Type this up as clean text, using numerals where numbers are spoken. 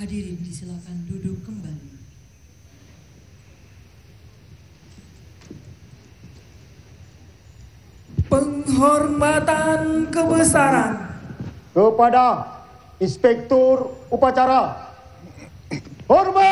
Hadirin disilakan duduk kembali. Penghormatan kebesaran kepada Inspektur Upacara. Hormat!